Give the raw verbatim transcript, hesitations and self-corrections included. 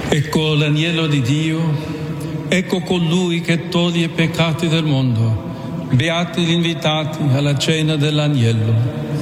Ecco l'agnello di Dio, ecco colui che toglie i peccati del mondo. Beati gli invitati alla cena dell'agnello.